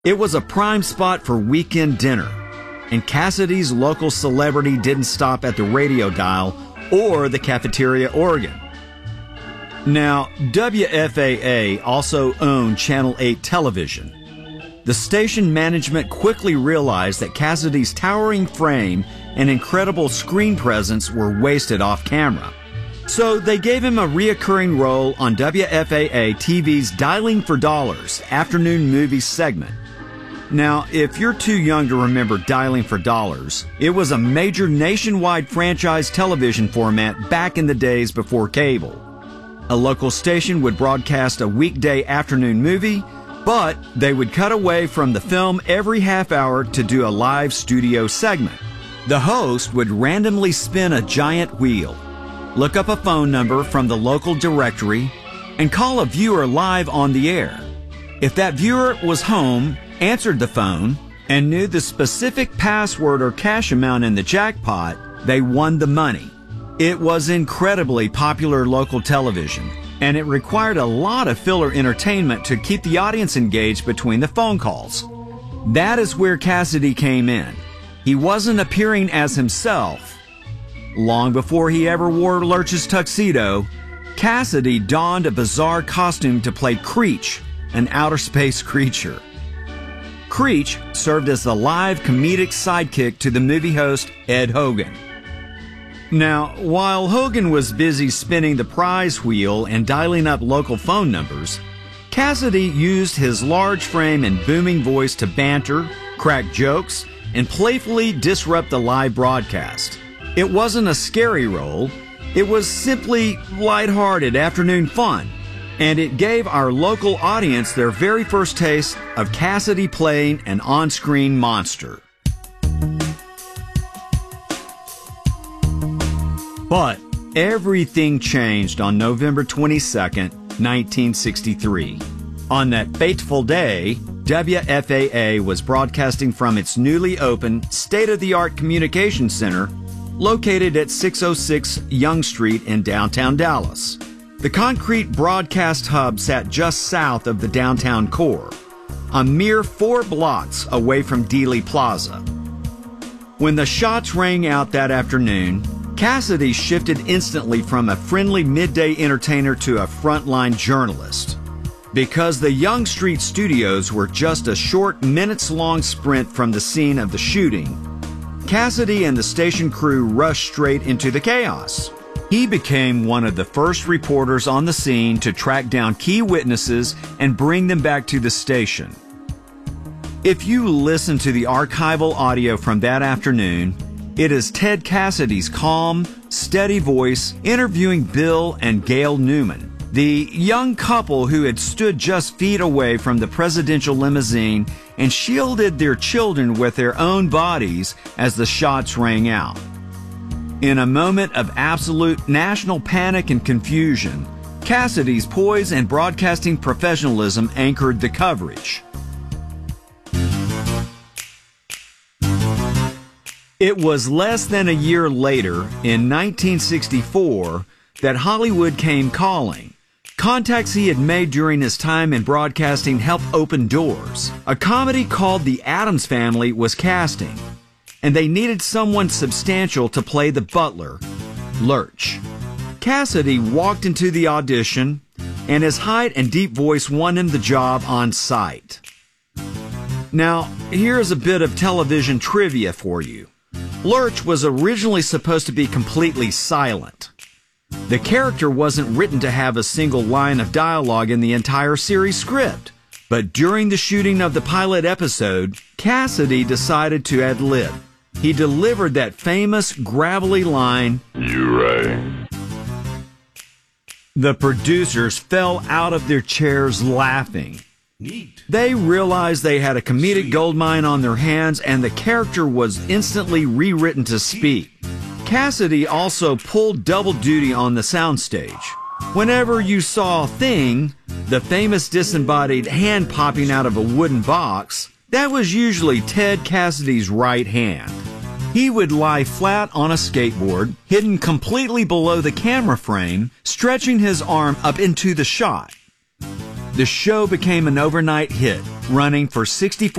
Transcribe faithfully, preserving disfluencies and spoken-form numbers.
It was a prime spot for weekend dinner, and Cassidy's local celebrity didn't stop at the radio dial or the cafeteria organ. Now, W F A A also owned Channel eight television. The station management quickly realized that Cassidy's towering frame and incredible screen presence were wasted off camera. So they gave him a reoccurring role on W F A A T V's Dialing for Dollars afternoon movie segment. Now, if you're too young to remember Dialing for Dollars, it was a major nationwide franchise television format back in the days before cable. A local station would broadcast a weekday afternoon movie, but they would cut away from the film every half hour to do a live studio segment. The host would randomly spin a giant wheel, look up a phone number from the local directory, and call a viewer live on the air. If that viewer was home, answered the phone, and knew the specific password or cash amount in the jackpot, they won the money. It was incredibly popular local television, and it required a lot of filler entertainment to keep the audience engaged between the phone calls. That is where Cassidy came in. He wasn't appearing as himself. Long before he ever wore Lurch's tuxedo, Cassidy donned a bizarre costume to play Creech, an outer space creature. Creech served as the live comedic sidekick to the movie host Ed Hogan. Now, while Hogan was busy spinning the prize wheel and dialing up local phone numbers, Cassidy used his large frame and booming voice to banter, crack jokes, and playfully disrupt the live broadcast. It wasn't a scary role, it was simply lighthearted afternoon fun, and it gave our local audience their very first taste of Cassidy playing an on-screen monster. But everything changed on November twenty-second, nineteen sixty-three. On that fateful day, W F A A was broadcasting from its newly opened, state-of-the-art communication center located at six oh six Young Street in downtown Dallas. The concrete broadcast hub sat just south of the downtown core, a mere four blocks away from Dealey Plaza. When the shots rang out that afternoon, Cassidy shifted instantly from a friendly midday entertainer to a frontline journalist. Because the Young Street studios were just a short, minutes-long sprint from the scene of the shooting, Cassidy and the station crew rushed straight into the chaos. He became one of the first reporters on the scene to track down key witnesses and bring them back to the station. If you listen to the archival audio from that afternoon, it is Ted Cassidy's calm, steady voice interviewing Bill and Gail Newman, the young couple who had stood just feet away from the presidential limousine and shielded their children with their own bodies as the shots rang out. In a moment of absolute national panic and confusion, Cassidy's poise and broadcasting professionalism anchored the coverage. It was less than a year later, in nineteen sixty-four, that Hollywood came calling. Contacts he had made during his time in broadcasting helped open doors. A comedy called The Addams Family was casting, and they needed someone substantial to play the butler, Lurch. Cassidy walked into the audition, and his height and deep voice won him the job on sight. Now, here's a bit of television trivia for you. Lurch was originally supposed to be completely silent. The character wasn't written to have a single line of dialogue in the entire series script, but during the shooting of the pilot episode, Cassidy decided to ad-lib. He delivered that famous gravelly line, "You right." The producers fell out of their chairs laughing. Neat. They realized they had a comedic Sweet. goldmine on their hands, and the character was instantly rewritten to speak. Cassidy also pulled double duty on the soundstage. Whenever you saw Thing, the famous disembodied hand popping out of a wooden box, that was usually Ted Cassidy's right hand. He would lie flat on a skateboard, hidden completely below the camera frame, stretching his arm up into the shot. The show became an overnight hit, running for sixty-four